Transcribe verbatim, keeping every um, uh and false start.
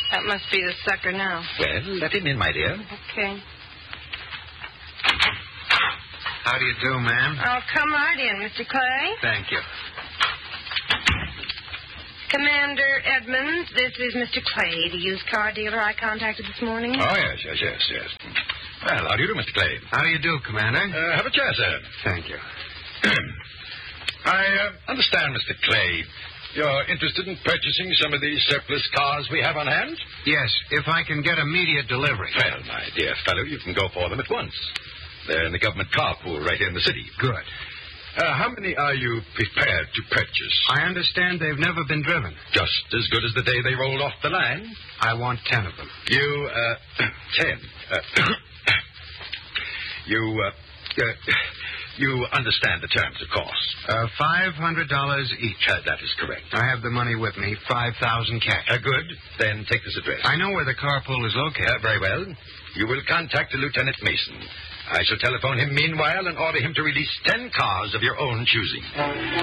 That must be the sucker now. Well, let him in, my dear. Okay. How do you do, ma'am? Oh, come right in, Mister Clay. Thank you. Commander Edmonds, this is Mister Clay, the used car dealer I contacted this morning. Oh, yes, yes, yes, yes. Well, how do you do, Mister Clay? How do you do, Commander? Uh, have a chair, sir. Thank you. I uh, understand, Mister Clay, you're interested in purchasing some of these surplus cars we have on hand? Yes, if I can get immediate delivery. Well, my dear fellow, you can go for them at once. They're in the government car pool right here in the city. Good. Uh, how many are you prepared to purchase? I understand they've never been driven. Just as good as the day they rolled off the line. I want ten of them. You, uh, ten. Uh, you, uh, uh, you understand the terms, of course. Uh, five hundred dollars each. Uh, that is correct. I have the money with me, five thousand cash. Uh, good. Then take this address. I know where the carpool is located. Uh, very well. You will contact Lieutenant Mason. I shall telephone him meanwhile and order him to release ten cars of your own choosing.